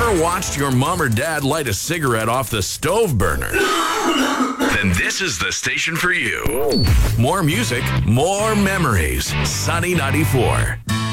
Ever watched your mom or dad light a cigarette off the stove burner? Then this is the station for you. More music, more memories. Sunny 94.